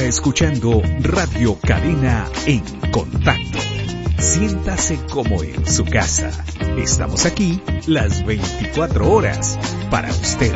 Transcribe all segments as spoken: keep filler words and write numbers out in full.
escuchando Radio Cadena en Contacto. Siéntase como en su casa. Estamos aquí las veinticuatro horas para usted.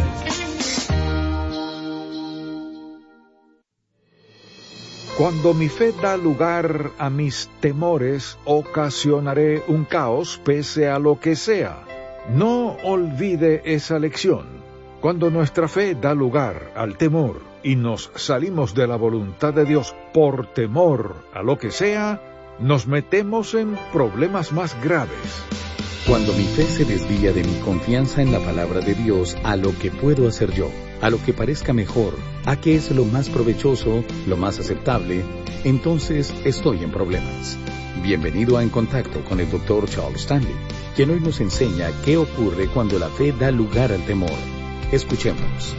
Cuando mi fe da lugar a mis temores, ocasionaré un caos pese a lo que sea. No olvide esa lección. Cuando nuestra fe da lugar al temor y nos salimos de la voluntad de Dios por temor a lo que sea, nos metemos en problemas más graves. Cuando mi fe se desvía de mi confianza en la palabra de Dios a lo que puedo hacer yo, a lo que parezca mejor, a qué es lo más provechoso, lo más aceptable, entonces estoy en problemas. Bienvenido a En Contacto con el doctor Charles Stanley, quien hoy nos enseña qué ocurre cuando la fe da lugar al temor. Escuchemos.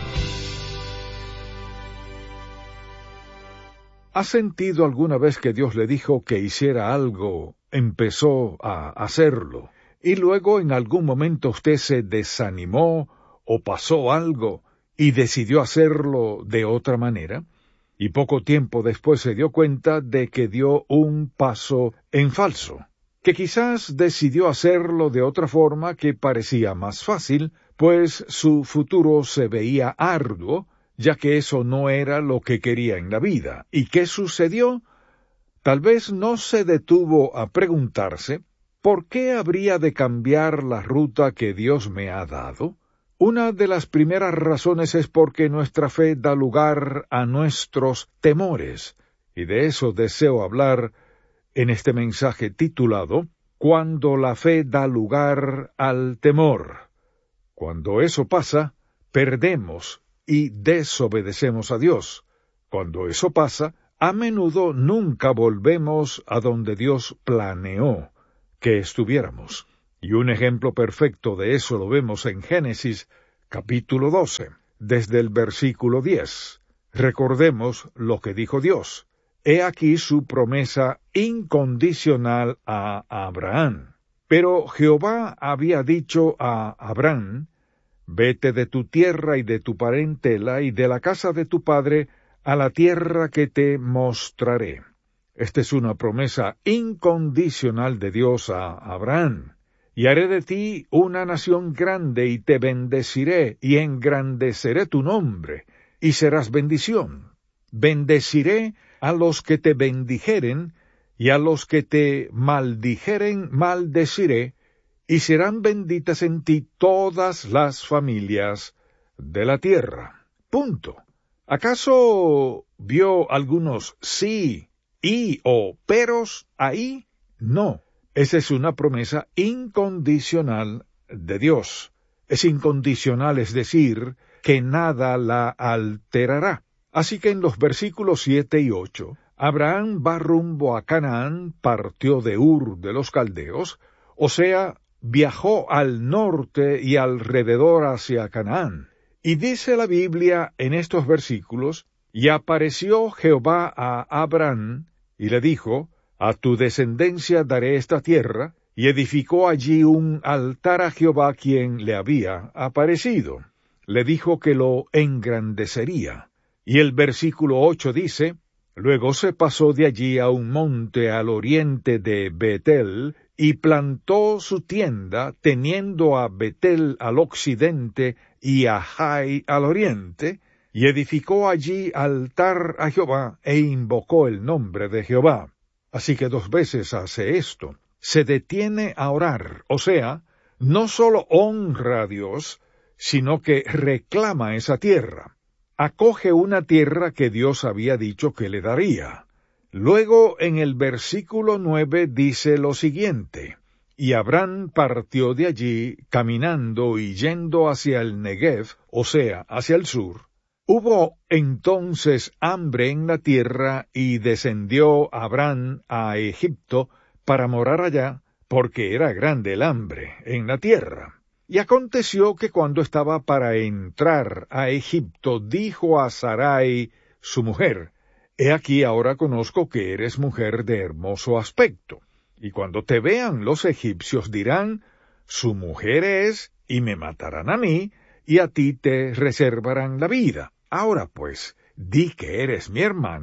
¿Ha sentido alguna vez que Dios le dijo que hiciera algo, empezó a hacerlo, y luego en algún momento usted se desanimó o pasó algo y decidió hacerlo de otra manera? Y poco tiempo después se dio cuenta de que dio un paso en falso, que quizás decidió hacerlo de otra forma que parecía más fácil, pues su futuro se veía arduo, ya que eso no era lo que quería en la vida. ¿Y qué sucedió? Tal vez no se detuvo a preguntarse, ¿por qué habría de cambiar la ruta que Dios me ha dado? Una de las primeras razones es porque nuestra fe da lugar a nuestros temores, y de eso deseo hablar en este mensaje titulado Cuando la fe da lugar al temor. Cuando eso pasa, perdemos y desobedecemos a Dios. Cuando eso pasa, a menudo nunca volvemos a donde Dios planeó que estuviéramos. Y un ejemplo perfecto de eso lo vemos en Génesis capítulo doce, desde el versículo diez. Recordemos lo que dijo Dios. He aquí su promesa incondicional a Abraham. Pero Jehová había dicho a Abraham, vete de tu tierra y de tu parentela y de la casa de tu padre a la tierra que te mostraré. Esta es una promesa incondicional de Dios a Abraham. Y haré de ti una nación grande y te bendeciré y engrandeceré tu nombre y serás bendición. Bendeciré a los que te bendijeren y a los que te maldijeren maldeciré, y serán benditas en ti todas las familias de la tierra. Punto. ¿Acaso vio algunos sí, y o peros ahí? No. Esa es una promesa incondicional de Dios. Es incondicional, es decir, que nada la alterará. Así que en los versículos siete y ocho, Abraham va rumbo a Canaán, partió de Ur de los Caldeos, o sea, viajó al norte y alrededor hacia Canaán. Y dice la Biblia en estos versículos, y apareció Jehová a Abraham, y le dijo, a tu descendencia daré esta tierra, y edificó allí un altar a Jehová quien le había aparecido. Le dijo que lo engrandecería. Y el versículo ocho dice, luego se pasó de allí a un monte al oriente de Betel, y plantó su tienda, teniendo a Betel al occidente y a Jai al oriente, y edificó allí altar a Jehová, e invocó el nombre de Jehová. Así que dos veces hace esto. Se detiene a orar, o sea, no solo honra a Dios, sino que reclama esa tierra. Acoge una tierra que Dios había dicho que le daría. Luego, en el versículo nueve dice lo siguiente, y Abraham partió de allí, caminando y yendo hacia el Negev, o sea, hacia el sur. Hubo entonces hambre en la tierra, y descendió Abraham a Egipto para morar allá, porque era grande el hambre en la tierra. Y aconteció que cuando estaba para entrar a Egipto, dijo a Sarai, su mujer, he aquí ahora conozco que eres mujer de hermoso aspecto, y cuando te vean los egipcios dirán, su mujer es, y me matarán a mí, y a ti te reservarán la vida. Ahora pues, di que eres mi hermana,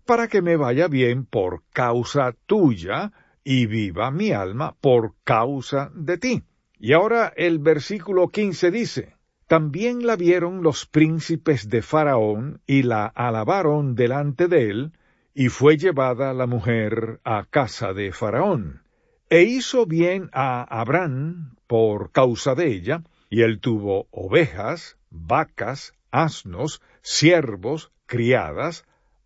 para que me vaya bien por causa tuya, y viva mi alma por causa de ti. Y ahora el versículo quince dice, también la vieron los príncipes de Faraón, y la alabaron delante de él, y fue llevada la mujer a casa de Faraón. E hizo bien a Abraham por causa de ella, y él tuvo ovejas, vacas, asnos, siervos, criadas,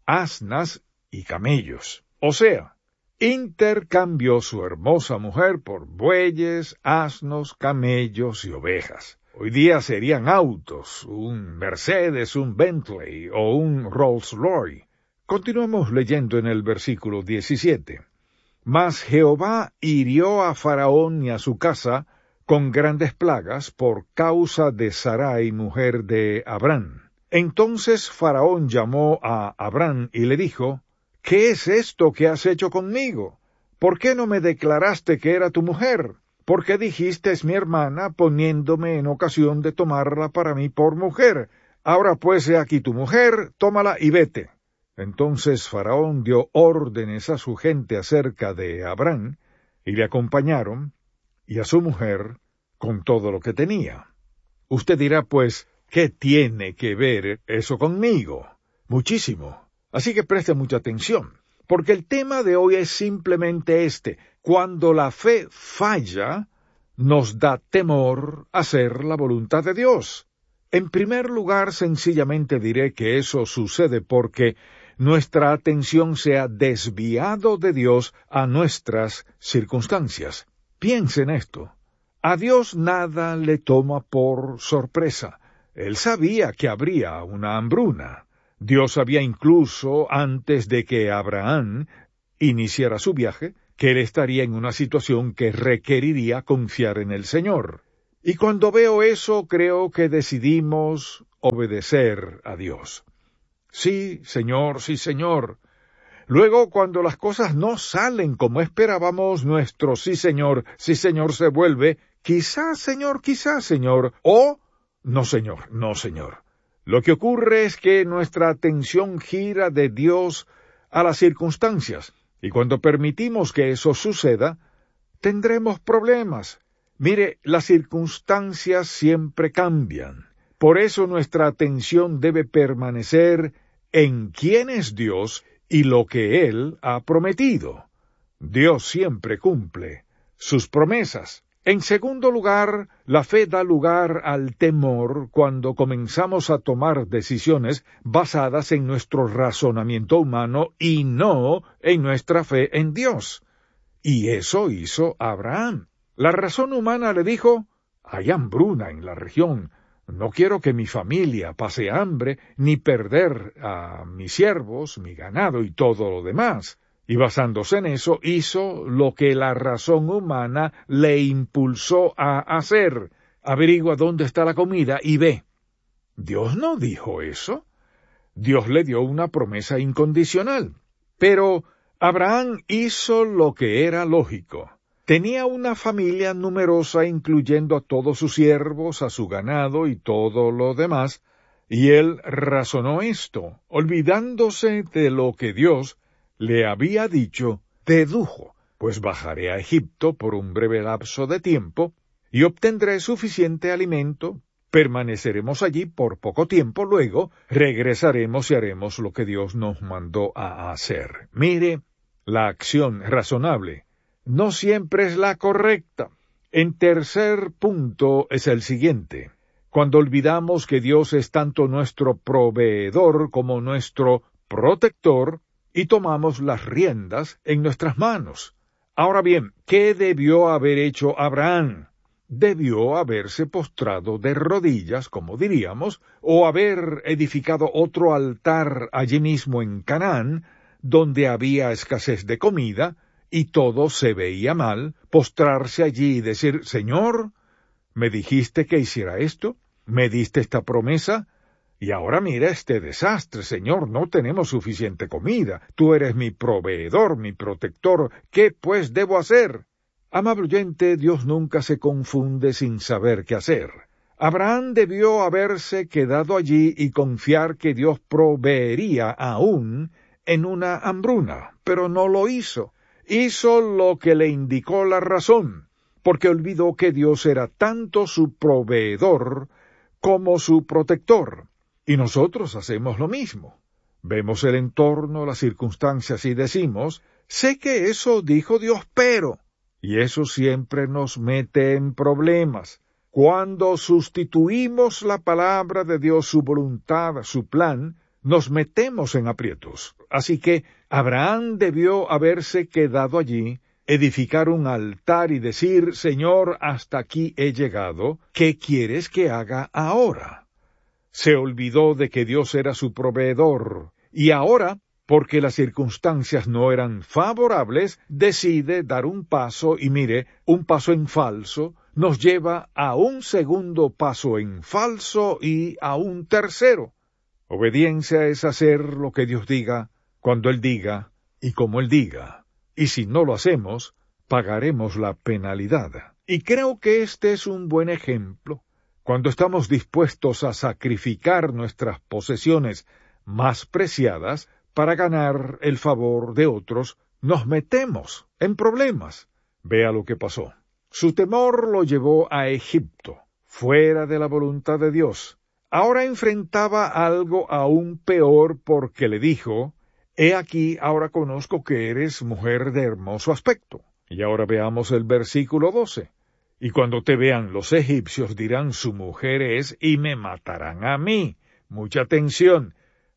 asnas y camellos. O sea, intercambió su hermosa mujer por bueyes, asnos, camellos y ovejas. Hoy día serían autos, un Mercedes, un Bentley o un Rolls-Royce. Continuamos leyendo en el versículo diecisiete. Mas Jehová hirió a Faraón y a su casa con grandes plagas por causa de Sarai, mujer de Abraham. Entonces Faraón llamó a Abraham y le dijo, ¿qué es esto que has hecho conmigo? ¿Por qué no me declaraste que era tu mujer? ¿Por qué dijiste es mi hermana, poniéndome en ocasión de tomarla para mí por mujer? Ahora pues he aquí tu mujer, tómala y vete. Entonces Faraón dio órdenes a su gente acerca de Abraham, y le acompañaron, y a su mujer, con todo lo que tenía. Usted dirá, pues, ¿qué tiene que ver eso conmigo? Muchísimo. Así que preste mucha atención, porque el tema de hoy es simplemente este. Cuando la fe falla, nos da temor hacer la voluntad de Dios. En primer lugar, sencillamente diré que eso sucede porque nuestra atención se ha desviado de Dios a nuestras circunstancias. Piense en esto. A Dios nada le toma por sorpresa. Él sabía que habría una hambruna. Dios sabía incluso, antes de que Abraham iniciara su viaje, que él estaría en una situación que requeriría confiar en el Señor. Y cuando veo eso, creo que decidimos obedecer a Dios. Sí, Señor, sí, Señor. Luego, cuando las cosas no salen como esperábamos, nuestro sí, Señor, sí, Señor se vuelve, quizás, Señor, quizás, Señor, o no, Señor, no, Señor. Lo que ocurre es que nuestra atención gira de Dios a las circunstancias, y cuando permitimos que eso suceda, tendremos problemas. Mire, las circunstancias siempre cambian. Por eso nuestra atención debe permanecer en quién es Dios y lo que Él ha prometido. Dios siempre cumple sus promesas. En segundo lugar, la fe da lugar al temor cuando comenzamos a tomar decisiones basadas en nuestro razonamiento humano y no en nuestra fe en Dios. Y eso hizo Abraham. La razón humana le dijo, hay hambruna en la región, no quiero que mi familia pase hambre, ni perder a mis siervos, mi ganado y todo lo demás. Y basándose en eso, hizo lo que la razón humana le impulsó a hacer. Averigua dónde está la comida y ve. Dios no dijo eso. Dios le dio una promesa incondicional. Pero Abraham hizo lo que era lógico. Tenía una familia numerosa, incluyendo a todos sus siervos, a su ganado y todo lo demás, y él razonó esto, olvidándose de lo que Dios le había dicho, dedujo, pues bajaré a Egipto por un breve lapso de tiempo, y obtendré suficiente alimento, permaneceremos allí por poco tiempo, luego regresaremos y haremos lo que Dios nos mandó a hacer. Mire, la acción razonable no siempre es la correcta. En tercer punto es el siguiente. Cuando olvidamos que Dios es tanto nuestro proveedor como nuestro protector, y tomamos las riendas en nuestras manos. Ahora bien, ¿qué debió haber hecho Abraham? Debió haberse postrado de rodillas, como diríamos, o haber edificado otro altar allí mismo en Canaán, donde había escasez de comida, y todo se veía mal, postrarse allí y decir, Señor, ¿me dijiste que hiciera esto? ¿Me diste esta promesa? Y ahora mira este desastre, Señor, no tenemos suficiente comida. Tú eres mi proveedor, mi protector. ¿Qué pues debo hacer? Amable oyente, Dios nunca se confunde sin saber qué hacer. Abraham debió haberse quedado allí y confiar que Dios proveería aún en una hambruna, pero no lo hizo. Hizo lo que le indicó la razón, porque olvidó que Dios era tanto su proveedor como su protector. Y nosotros hacemos lo mismo. Vemos el entorno, las circunstancias y decimos, sé que eso dijo Dios, pero... Y eso siempre nos mete en problemas. Cuando sustituimos la palabra de Dios, su voluntad, su plan, nos metemos en aprietos. Así que Abraham debió haberse quedado allí, edificar un altar y decir, Señor, hasta aquí he llegado, ¿qué quieres que haga ahora? Se olvidó de que Dios era su proveedor, y ahora, porque las circunstancias no eran favorables, decide dar un paso, y mire, un paso en falso nos lleva a un segundo paso en falso y a un tercero. Obediencia es hacer lo que Dios diga, cuando Él diga y como Él diga. Y si no lo hacemos, pagaremos la penalidad. Y creo que este es un buen ejemplo. Cuando estamos dispuestos a sacrificar nuestras posesiones más preciadas para ganar el favor de otros, nos metemos en problemas. Vea lo que pasó. Su temor lo llevó a Egipto, fuera de la voluntad de Dios. Ahora enfrentaba algo aún peor porque le dijo, he aquí, ahora conozco que eres mujer de hermoso aspecto. Y ahora veamos el versículo doce. Y cuando te vean los egipcios dirán, su mujer es, y me matarán a mí. Mucha atención.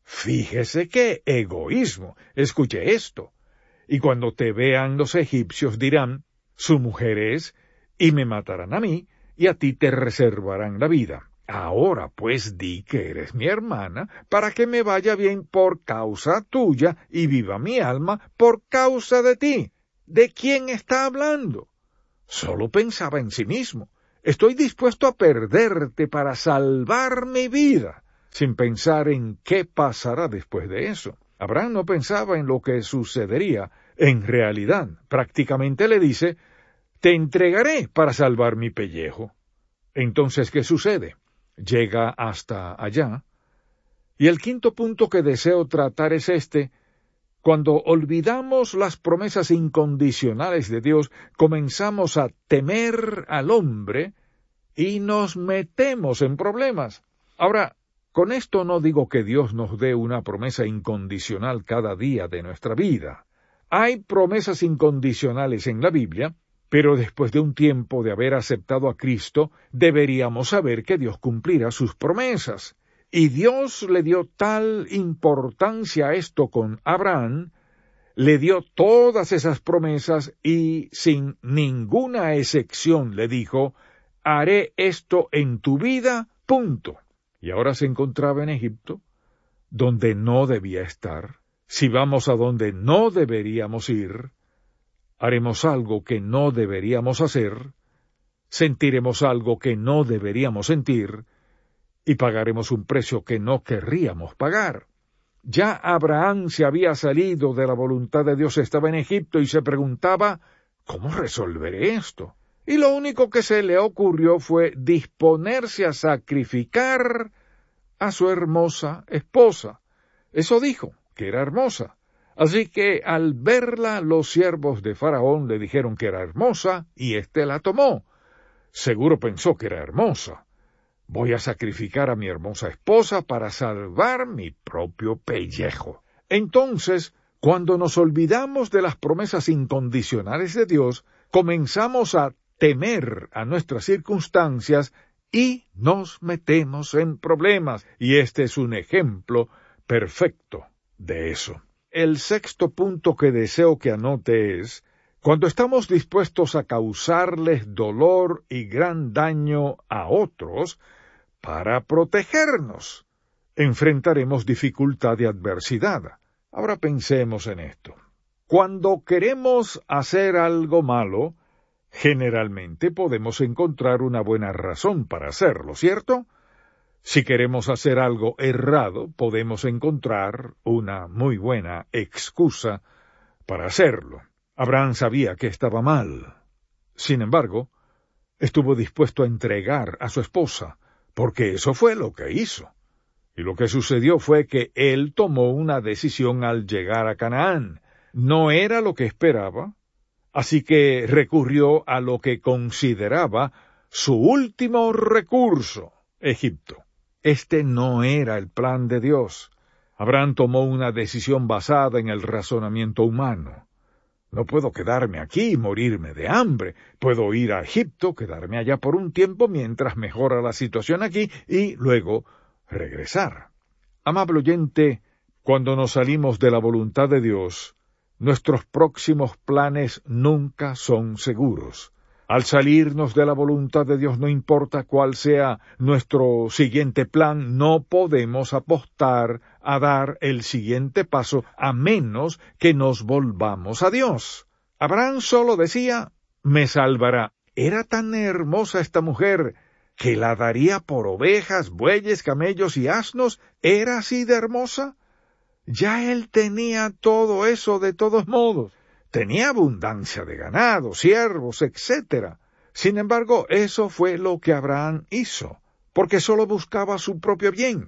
Fíjese qué egoísmo. Escuche esto. Y cuando te vean los egipcios dirán, su mujer es, y me matarán a mí, y a ti te reservarán la vida. Ahora pues di que eres mi hermana, para que me vaya bien por causa tuya, y viva mi alma por causa de ti. ¿De quién está hablando? Solo pensaba en sí mismo. Estoy dispuesto a perderte para salvar mi vida, sin pensar en qué pasará después de eso. Abraham no pensaba en lo que sucedería. En realidad, prácticamente le dice, te entregaré para salvar mi pellejo. Entonces, ¿qué sucede? Llega hasta allá. Y el quinto punto que deseo tratar es este. Cuando olvidamos las promesas incondicionales de Dios, comenzamos a temer al hombre y nos metemos en problemas. Ahora, con esto no digo que Dios nos dé una promesa incondicional cada día de nuestra vida. Hay promesas incondicionales en la Biblia, pero después de un tiempo de haber aceptado a Cristo, deberíamos saber que Dios cumplirá sus promesas. Y Dios le dio tal importancia a esto con Abraham, le dio todas esas promesas y sin ninguna excepción le dijo, haré esto en tu vida, punto. Y ahora se encontraba en Egipto, donde no debía estar. Si vamos a donde no deberíamos ir, haremos algo que no deberíamos hacer, sentiremos algo que no deberíamos sentir, y pagaremos un precio que no querríamos pagar. Ya Abraham se había salido de la voluntad de Dios, estaba en Egipto y se preguntaba, ¿cómo resolveré esto? Y lo único que se le ocurrió fue disponerse a sacrificar a su hermosa esposa. Eso dijo, que era hermosa. Así que al verla, los siervos de Faraón le dijeron que era hermosa, y éste la tomó. Seguro pensó que era hermosa. Voy a sacrificar a mi hermosa esposa para salvar mi propio pellejo. Entonces, cuando nos olvidamos de las promesas incondicionales de Dios, comenzamos a temer a nuestras circunstancias y nos metemos en problemas. Y este es un ejemplo perfecto de eso. El sexto punto que deseo que anote es, cuando estamos dispuestos a causarles dolor y gran daño a otros, para protegernos, enfrentaremos dificultad y adversidad. Ahora pensemos en esto. Cuando queremos hacer algo malo, generalmente podemos encontrar una buena razón para hacerlo, ¿cierto? Si queremos hacer algo errado, podemos encontrar una muy buena excusa para hacerlo. Abraham sabía que estaba mal. Sin embargo, estuvo dispuesto a entregar a su esposa, porque eso fue lo que hizo. Y lo que sucedió fue que él tomó una decisión al llegar a Canaán. No era lo que esperaba, así que recurrió a lo que consideraba su último recurso, Egipto. Este no era el plan de Dios. Abraham tomó una decisión basada en el razonamiento humano. No puedo quedarme aquí y morirme de hambre. Puedo ir a Egipto, quedarme allá por un tiempo mientras mejora la situación aquí y luego regresar. Amable oyente, cuando nos salimos de la voluntad de Dios, nuestros próximos planes nunca son seguros. Al salirnos de la voluntad de Dios, no importa cuál sea nuestro siguiente plan, no podemos apostar a dar el siguiente paso a menos que nos volvamos a Dios. Abraham solo decía, me salvará. Era tan hermosa esta mujer que la daría por ovejas, bueyes, camellos y asnos. ¿Era así de hermosa? Ya él tenía todo eso de todos modos. Tenía abundancia de ganado, siervos, etcétera. Sin embargo, eso fue lo que Abraham hizo, porque solo buscaba su propio bien.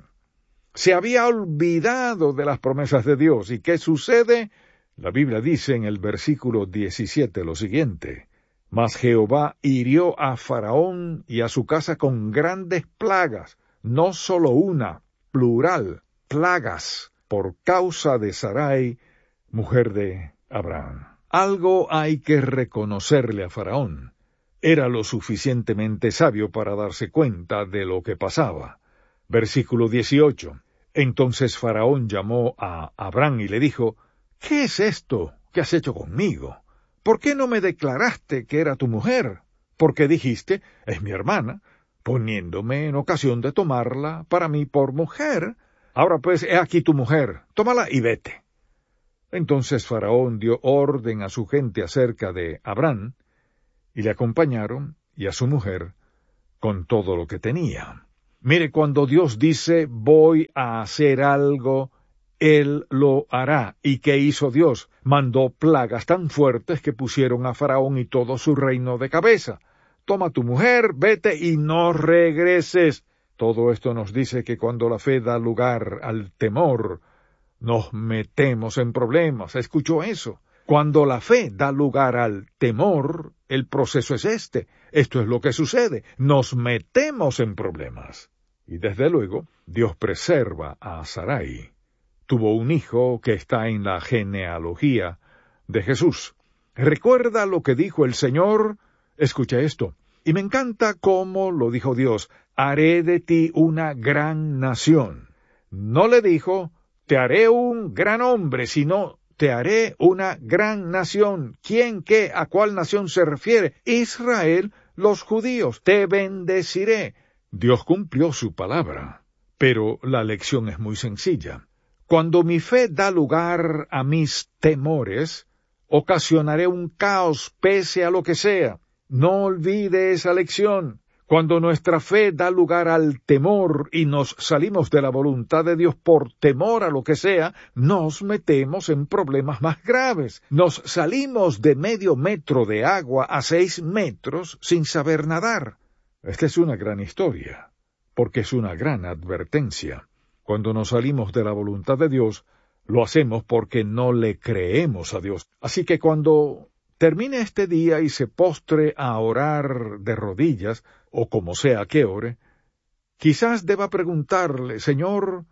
Se había olvidado de las promesas de Dios. ¿Y qué sucede? La Biblia dice en el versículo diecisiete lo siguiente: Mas Jehová hirió a Faraón y a su casa con grandes plagas, no solo una, plural, plagas, por causa de Sarai, mujer de Abraham. Algo hay que reconocerle a Faraón. Era lo suficientemente sabio para darse cuenta de lo que pasaba. Versículo dieciocho. Entonces Faraón llamó a Abraham y le dijo, ¿qué es esto que has hecho conmigo? ¿Por qué no me declaraste que era tu mujer? Porque dijiste, es mi hermana, poniéndome en ocasión de tomarla para mí por mujer. Ahora pues, he aquí tu mujer, tómala y vete. Entonces Faraón dio orden a su gente acerca de Abraham, y le acompañaron, y a su mujer, con todo lo que tenía. Mire, cuando Dios dice, voy a hacer algo, Él lo hará. ¿Y qué hizo Dios? Mandó plagas tan fuertes que pusieron a Faraón y todo su reino de cabeza. Toma tu mujer, vete y no regreses. Todo esto nos dice que cuando la fe da lugar al temor, nos metemos en problemas. ¿Escuchó eso? Cuando la fe da lugar al temor, el proceso es este. Esto es lo que sucede. Nos metemos en problemas. Y desde luego, Dios preserva a Sarai. Tuvo un hijo que está en la genealogía de Jesús. ¿Recuerda lo que dijo el Señor? Escucha esto. Y me encanta cómo lo dijo Dios. Haré de ti una gran nación. No le dijo, te haré un gran hombre, sino te haré una gran nación. ¿Quién, qué, a cuál nación se refiere? Israel, los judíos. Te bendeciré. Dios cumplió su palabra. Pero la lección es muy sencilla. Cuando mi fe da lugar a mis temores, ocasionaré un caos pese a lo que sea. No olvide esa lección. Cuando nuestra fe da lugar al temor y nos salimos de la voluntad de Dios por temor a lo que sea, nos metemos en problemas más graves. Nos salimos de medio metro de agua a seis metros sin saber nadar. Esta es una gran historia, porque es una gran advertencia. Cuando nos salimos de la voluntad de Dios, lo hacemos porque no le creemos a Dios. Así que cuando termine este día y se postre a orar de rodillas, o como sea que ore, quizás deba preguntarle, Señor,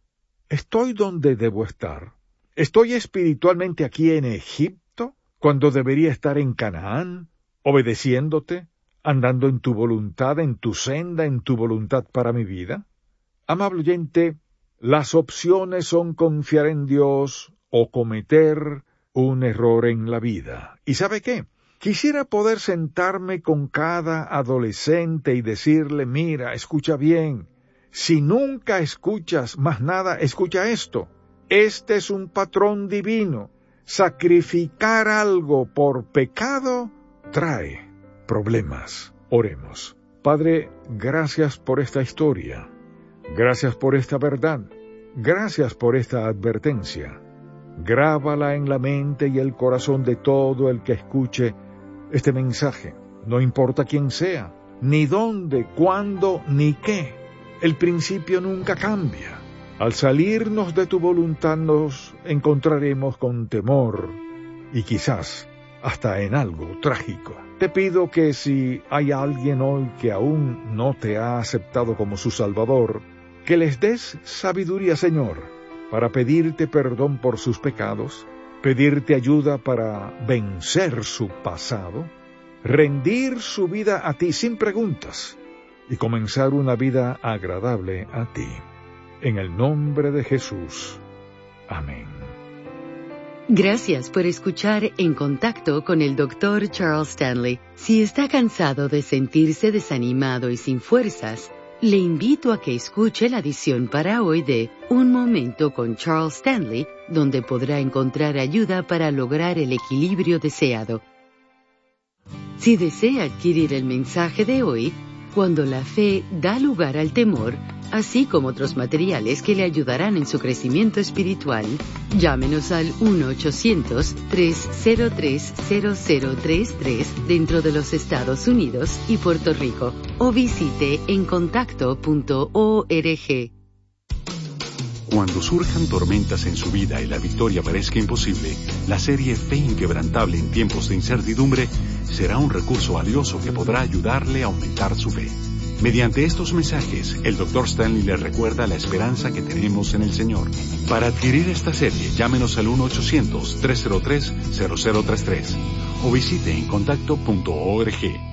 ¿estoy donde debo estar? ¿Estoy espiritualmente aquí en Egipto, cuando debería estar en Canaán, obedeciéndote, andando en tu voluntad, en tu senda, en tu voluntad para mi vida? Amable oyente, las opciones son confiar en Dios o cometer un error en la vida. ¿Y sabe qué? Quisiera poder sentarme con cada adolescente y decirle, mira, escucha bien, si nunca escuchas más nada, escucha esto. Este es un patrón divino. Sacrificar algo por pecado trae problemas. Oremos. Padre, gracias por esta historia. Gracias por esta verdad. Gracias por esta advertencia. Grábala en la mente y el corazón de todo el que escuche este mensaje. No importa quién sea, ni dónde, cuándo, ni qué. El principio nunca cambia. Al salirnos de tu voluntad nos encontraremos con temor y quizás hasta en algo trágico. Te pido que si hay alguien hoy que aún no te ha aceptado como su Salvador, que les des sabiduría, Señor, para pedirte perdón por sus pecados, pedirte ayuda para vencer su pasado, rendir su vida a ti sin preguntas y comenzar una vida agradable a ti. En el nombre de Jesús. Amén. Gracias por escuchar En Contacto con el doctor Charles Stanley. Si está cansado de sentirse desanimado y sin fuerzas, le invito a que escuche la edición para hoy de Un Momento con Charles Stanley, donde podrá encontrar ayuda para lograr el equilibrio deseado. Si desea adquirir el mensaje de hoy, Cuando la fe da lugar al temor, así como otros materiales que le ayudarán en su crecimiento espiritual, llámenos al uno ochocientos, tres cero tres, cero cero tres tres dentro de los Estados Unidos y Puerto Rico o visite en contacto punto org. Cuando surjan tormentas en su vida y la victoria parezca imposible, la serie Fe Inquebrantable en tiempos de incertidumbre será un recurso valioso que podrá ayudarle a aumentar su fe. Mediante estos mensajes, el doctor Stanley le recuerda la esperanza que tenemos en el Señor. Para adquirir esta serie, llámenos al uno ochocientos, tres cero tres, cero cero tres tres o visite en contacto punto org.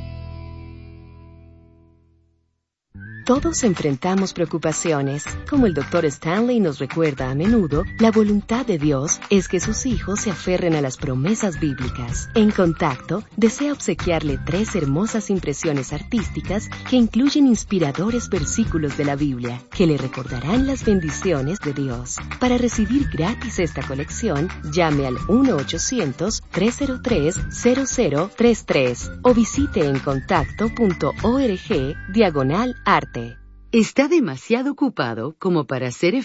Todos enfrentamos preocupaciones. Como el doctor Stanley nos recuerda a menudo, la voluntad de Dios es que sus hijos se aferren a las promesas bíblicas. En Contacto, desea obsequiarle tres hermosas impresiones artísticas que incluyen inspiradores versículos de la Biblia, que le recordarán las bendiciones de Dios. Para recibir gratis esta colección, llame al uno ochocientos, tres cero tres, cero cero tres tres o visite en contacto punto org diagonal arte. Está demasiado ocupado como para ser